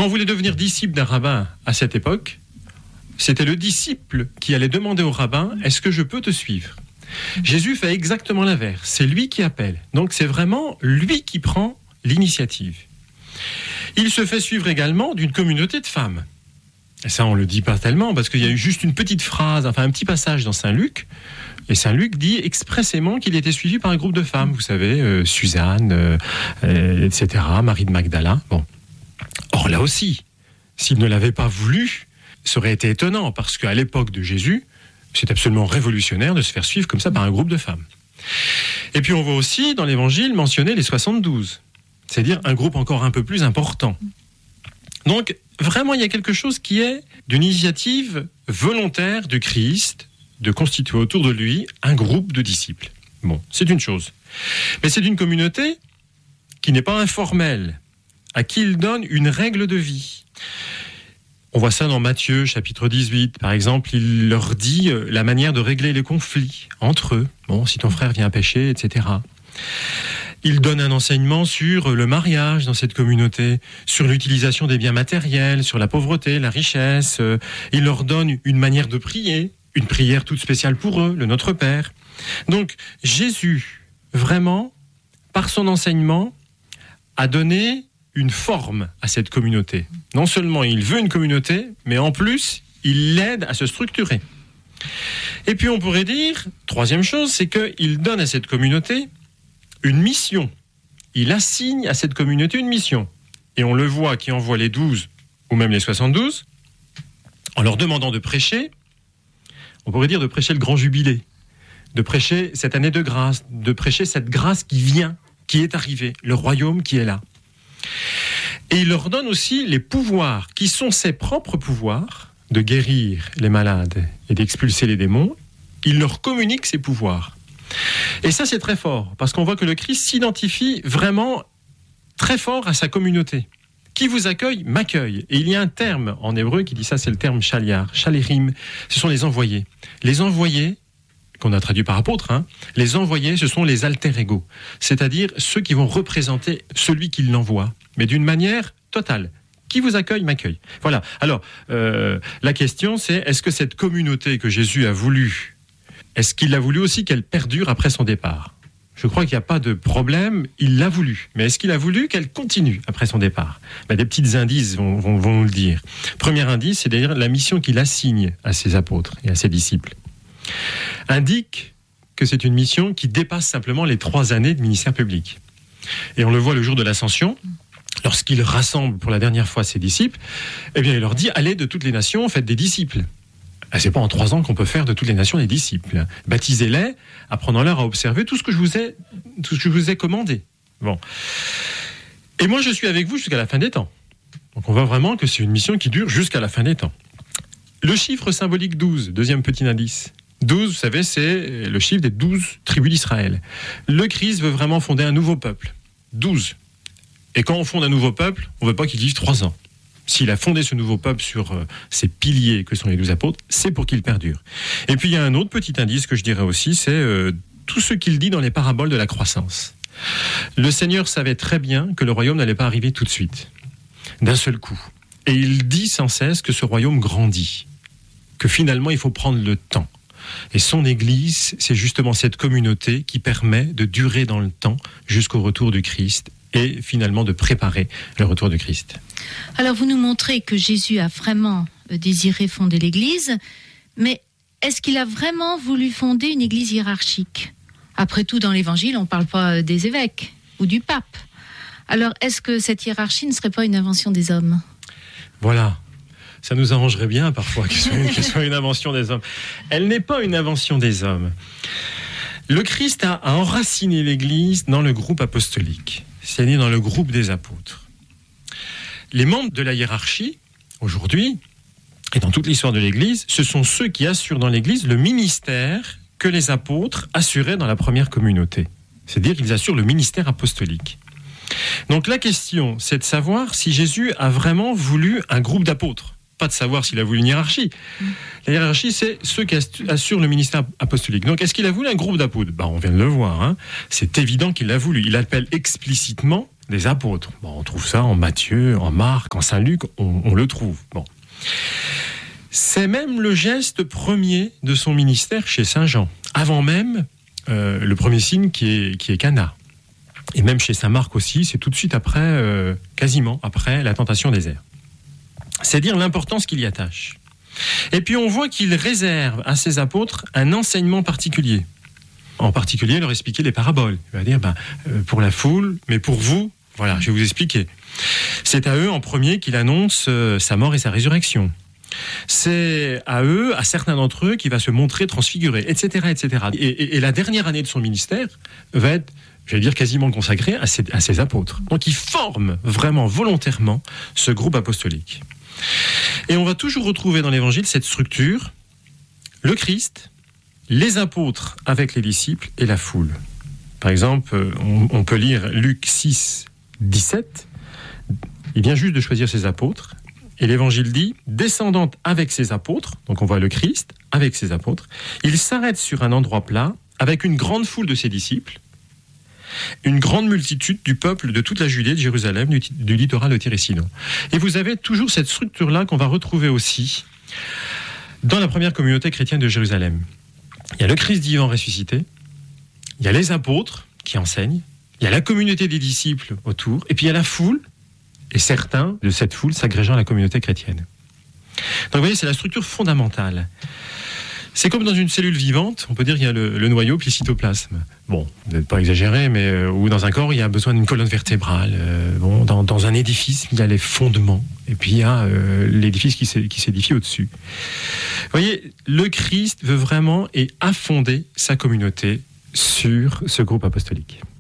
Quand on voulait devenir disciple d'un rabbin à cette époque, c'était le disciple qui allait demander au rabbin « Est-ce que je peux te suivre ?» Jésus fait exactement l'inverse. C'est lui qui appelle. Donc c'est vraiment lui qui prend l'initiative. Il se fait suivre également d'une communauté de femmes. Et ça, on ne le dit pas tellement, parce qu'il y a eu juste une petite phrase, enfin un petit passage dans Saint Luc. Et Saint Luc dit expressément qu'il était suivi par un groupe de femmes. Vous savez, Suzanne, etc., Marie de Magdala. Bon. Or là aussi, s'il ne l'avait pas voulu, ça aurait été étonnant, parce qu'à l'époque de Jésus, c'est absolument révolutionnaire de se faire suivre comme ça par un groupe de femmes. Et puis on voit aussi dans l'Évangile mentionner les 72, c'est-à-dire un groupe encore un peu plus important. Donc vraiment il y a quelque chose qui est d'une initiative volontaire du Christ de constituer autour de lui un groupe de disciples. Bon, c'est une chose. Mais c'est une communauté qui n'est pas informelle, à qui il donne une règle de vie. On voit ça dans Matthieu, chapitre 18. Par exemple, il leur dit la manière de régler les conflits entre eux. Bon, si ton frère vient pécher, etc. Il donne un enseignement sur le mariage dans cette communauté, sur l'utilisation des biens matériels, sur la pauvreté, la richesse. Il leur donne une manière de prier, une prière toute spéciale pour eux, le Notre Père. Donc, Jésus, vraiment, par son enseignement, a donné une forme à cette communauté. Non seulement il veut une communauté, mais en plus, il l'aide à se structurer. Et puis on pourrait dire, troisième chose, c'est qu'il donne à cette communauté une mission. Il assigne à cette communauté une mission. Et on le voit qui envoie les 12 ou même les 72, en leur demandant de prêcher, on pourrait dire de prêcher le grand jubilé, de prêcher cette année de grâce, de prêcher cette grâce qui vient, qui est arrivée, le royaume qui est là. Et il leur donne aussi les pouvoirs, qui sont ses propres pouvoirs, de guérir les malades et d'expulser les démons. Il leur communique ces pouvoirs. Et ça, c'est très fort, parce qu'on voit que le Christ s'identifie vraiment très fort à sa communauté. Qui vous accueille, m'accueille. Et il y a un terme en hébreu qui dit ça, c'est le terme chaliar, chalérim. Ce sont les envoyés. Les envoyés, qu'on a traduit par apôtre, les envoyés, ce sont les alter ego, c'est-à-dire ceux qui vont représenter celui qui l'envoie, mais d'une manière totale. Qui vous accueille, m'accueille. Voilà. Alors, la question, c'est est-ce que cette communauté que Jésus a voulu, est-ce qu'il a voulu aussi qu'elle perdure après son départ ? Je crois qu'il n'y a pas de problème, il l'a voulu. Mais est-ce qu'il a voulu qu'elle continue après son départ ? Des petits indices vont nous le dire. Premier indice, c'est d'ailleurs la mission qu'il assigne à ses apôtres et à ses disciples. Indique que c'est une mission qui dépasse simplement les 3 années de ministère public. Et on le voit le jour de l'Ascension, lorsqu'il rassemble pour la dernière fois ses disciples, eh bien il leur dit « Allez de toutes les nations, faites des disciples ». C'est pas en 3 ans qu'on peut faire de toutes les nations des disciples. Baptisez-les, apprenant-leur à observer tout ce que je vous ai commandé. Bon. Et moi je suis avec vous jusqu'à la fin des temps. Donc on voit vraiment que c'est une mission qui dure jusqu'à la fin des temps. Le chiffre symbolique 12, deuxième petit indice. 12, vous savez, c'est le chiffre des 12 tribus d'Israël. Le Christ veut vraiment fonder un nouveau peuple. 12. Et quand on fonde un nouveau peuple, on ne veut pas qu'il vive 3 ans. S'il a fondé ce nouveau peuple sur ces piliers que sont les 12 apôtres, c'est pour qu'il perdure. Et puis il y a un autre petit indice que je dirais aussi, c'est tout ce qu'il dit dans les paraboles de la croissance. Le Seigneur savait très bien que le royaume n'allait pas arriver tout de suite, d'un seul coup. Et il dit sans cesse que ce royaume grandit, que finalement il faut prendre le temps. Et son Église, c'est justement cette communauté qui permet de durer dans le temps jusqu'au retour du Christ et finalement de préparer le retour du Christ. Alors vous nous montrez que Jésus a vraiment désiré fonder l'Église, mais est-ce qu'il a vraiment voulu fonder une Église hiérarchique ? Après tout, dans l'Évangile, on ne parle pas des évêques ou du pape. Alors est-ce que cette hiérarchie ne serait pas une invention des hommes ? Voilà. Ça nous arrangerait bien parfois que ce soit une invention des hommes. Elle n'est pas une invention des hommes. Le Christ a enraciné l'Église dans le groupe apostolique, c'est-à-dire dans le groupe des apôtres. Les membres de la hiérarchie, aujourd'hui, et dans toute l'histoire de l'Église, ce sont ceux qui assurent dans l'Église le ministère que les apôtres assuraient dans la première communauté. C'est-à-dire qu'ils assurent le ministère apostolique. Donc la question, c'est de savoir si Jésus a vraiment voulu un groupe d'apôtres. Pas de savoir s'il a voulu une hiérarchie. La hiérarchie, c'est ceux qui assurent le ministère apostolique. Donc, est-ce qu'il a voulu un groupe d'apôtres ? On vient de le voir. C'est évident qu'il l'a voulu. Il appelle explicitement des apôtres. Bon, on trouve ça en Matthieu, en Marc, en Saint-Luc, on le trouve. Bon. C'est même le geste premier de son ministère chez Saint Jean, avant même le premier signe qui est Cana. Et même chez Saint Marc aussi, c'est tout de suite après, quasiment après la tentation au désert. C'est dire l'importance qu'il y attache. Et puis on voit qu'il réserve à ses apôtres un enseignement particulier. En particulier, leur expliquer les paraboles. Il va dire, pour la foule, mais pour vous, voilà, je vais vous expliquer. C'est à eux en premier qu'il annonce sa mort et sa résurrection. C'est à eux, à certains d'entre eux, qu'il va se montrer transfiguré, etc., etc. Et la dernière année de son ministère va être, je vais dire, quasiment consacrée à ses apôtres. Donc il forme vraiment volontairement ce groupe apostolique. Et on va toujours retrouver dans l'Évangile cette structure, le Christ, les apôtres avec les disciples et la foule. Par exemple, on peut lire Luc 6, 17. Il vient juste de choisir ses apôtres. Et l'Évangile dit, descendant avec ses apôtres, donc on voit le Christ avec ses apôtres, il s'arrête sur un endroit plat avec une grande foule de ses disciples, une grande multitude du peuple de toute la Judée, de Jérusalem, du littoral de Tyr et Sidon. Et vous avez toujours cette structure-là qu'on va retrouver aussi dans la première communauté chrétienne de Jérusalem. Il y a le Christ vivant ressuscité, il y a les apôtres qui enseignent, il y a la communauté des disciples autour, et puis il y a la foule, et certains de cette foule s'agrégeant à la communauté chrétienne. Donc vous voyez, c'est la structure fondamentale. C'est comme dans une cellule vivante, on peut dire qu'il y a le noyau puis le cytoplasme. Bon, vous n'êtes pas exagéré, mais ou dans un corps, il y a besoin d'une colonne vertébrale. Dans un édifice, il y a les fondements, et puis il y a l'édifice qui s'édifie au-dessus. Vous voyez, le Christ veut vraiment et a fondé sa communauté sur ce groupe apostolique.